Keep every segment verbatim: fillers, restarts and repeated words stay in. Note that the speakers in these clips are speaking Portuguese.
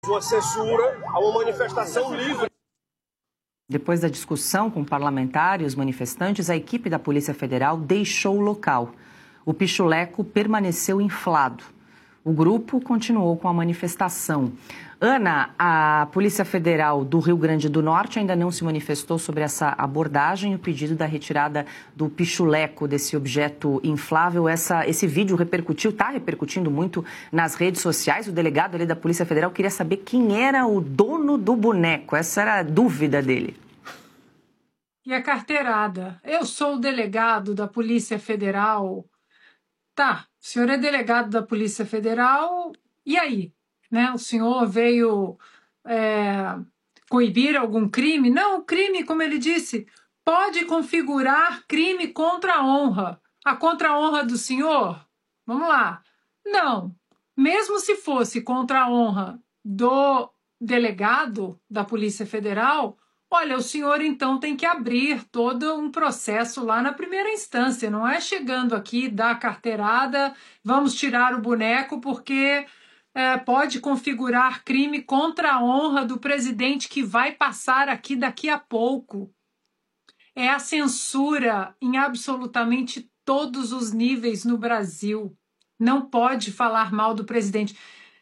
Uma censura a uma manifestação livre. Depois da discussão com parlamentares e os manifestantes, a equipe da Polícia Federal deixou o local. O pichuleco permaneceu inflado. O grupo continuou com a manifestação. Ana, a Polícia Federal do Rio Grande do Norte ainda não se manifestou sobre essa abordagem e o pedido da retirada do pichuleco, desse objeto inflável. Essa, esse vídeo repercutiu, está repercutindo muito nas redes sociais. O delegado ali da Polícia Federal queria saber quem era o dono do boneco. Essa era a dúvida dele. E a carteirada? Eu sou o delegado da Polícia Federal. Tá, o senhor é delegado da Polícia Federal, e aí? Né? O senhor veio é, coibir algum crime? Não, o crime, como ele disse, pode configurar crime contra a honra. A contra a honra do senhor? Vamos lá. Não, mesmo se fosse contra a honra do delegado da Polícia Federal, olha, o senhor então tem que abrir todo um processo lá na primeira instância, não é chegando aqui, dar carteirada, vamos tirar o boneco porque é, pode configurar crime contra a honra do presidente que vai passar aqui daqui a pouco. É a censura em absolutamente todos os níveis no Brasil. Não pode falar mal do presidente.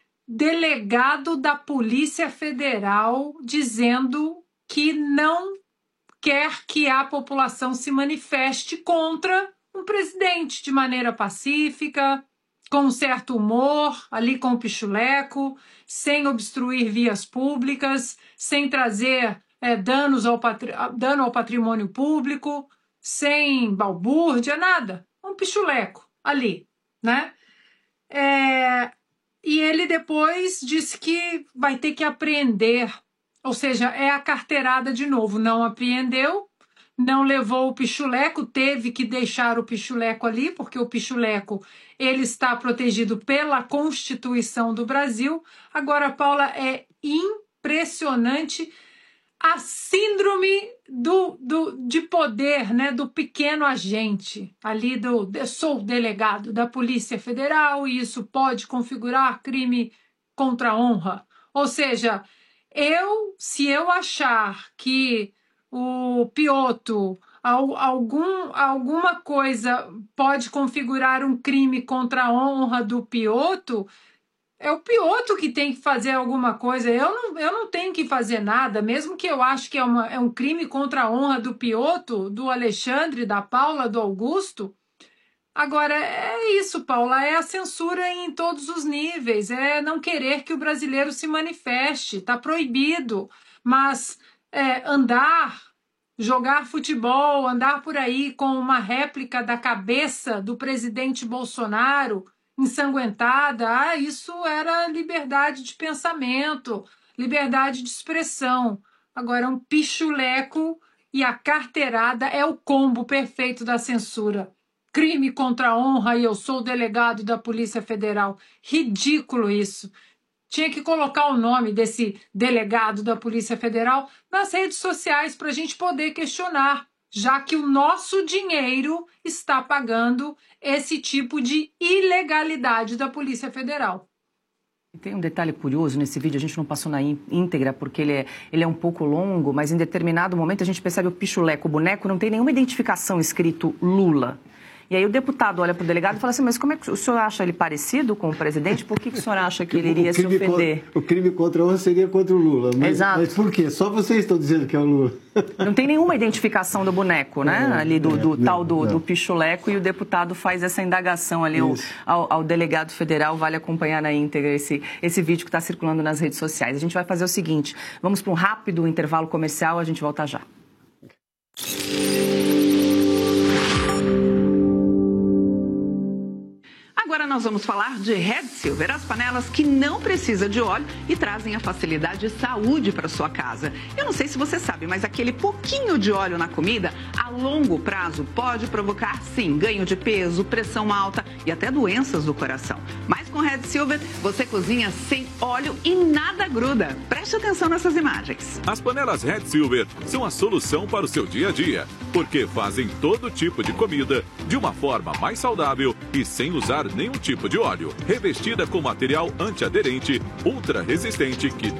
Delegado da Polícia Federal dizendo que não quer que a população se manifeste contra um presidente de maneira pacífica, com um certo humor, ali com o pichuleco, sem obstruir vias públicas, sem trazer é, danos ao patri... dano ao patrimônio público, sem balbúrdia, nada. Um pichuleco ali, né? É... E ele depois disse que vai ter que apreender. Ou seja, é a carteirada de novo, não apreendeu, não levou o pichuleco, teve que deixar o pichuleco ali, porque o pichuleco ele está protegido pela Constituição do Brasil. Agora, Paula, é impressionante a síndrome do, do, de poder, né, do pequeno agente, ali do eu sou delegado da Polícia Federal e isso pode configurar crime contra a honra. Ou seja, Eu, se eu achar que o Piotto, algum, alguma coisa pode configurar um crime contra a honra do Piotto, é o Piotto que tem que fazer alguma coisa. Eu não, eu não tenho que fazer nada, mesmo que eu ache que é, uma, é um crime contra a honra do Piotto, do Alexandre, da Paula, do Augusto. Agora, é isso, Paula, é a censura em todos os níveis, é não querer que o brasileiro se manifeste, está proibido, mas é, andar, jogar futebol, andar por aí com uma réplica da cabeça do presidente Bolsonaro ensanguentada, ah, isso era liberdade de pensamento, liberdade de expressão. Agora, um pichuleco e a carteirada é o combo perfeito da censura. Crime contra a honra e eu sou o delegado da Polícia Federal. Ridículo isso. Tinha que colocar o nome desse delegado da Polícia Federal nas redes sociais para a gente poder questionar, já que o nosso dinheiro está pagando esse tipo de ilegalidade da Polícia Federal. Tem um detalhe curioso nesse vídeo, a gente não passou na íntegra porque ele é, ele é um pouco longo, mas em determinado momento a gente percebe o pichuleco, o boneco, não tem nenhuma identificação escrito Lula. E aí o deputado olha para o delegado e fala assim, mas como é que o senhor acha ele parecido com o presidente? Por que, que o senhor acha que ele iria se ofender? Contra, o crime contra a honra seria contra o Lula. Mas, Exato. Mas por quê? Só vocês estão dizendo que é o Lula. Não tem nenhuma identificação do boneco, né? É, ali do, do é, tal do, do pichuleco, e o deputado faz essa indagação ali ao, ao, ao delegado federal. Vale acompanhar na íntegra esse, esse vídeo que está circulando nas redes sociais. A gente vai fazer o seguinte, vamos para um rápido intervalo comercial, a gente volta já. Agora nós vamos falar de Red Silver, as panelas que não precisam de óleo e trazem a facilidade e saúde para sua casa. Eu não sei se você sabe, mas aquele pouquinho de óleo na comida, a longo prazo, pode provocar, sim, ganho de peso, pressão alta e até doenças do coração. Mas com Red Silver, você cozinha sem óleo e nada gruda. Preste atenção nessas imagens. As panelas Red Silver são a solução para o seu dia a dia, porque fazem todo tipo de comida de uma forma mais saudável e sem usar nenhum tipo de óleo. Revestida com material antiaderente, ultra resistente que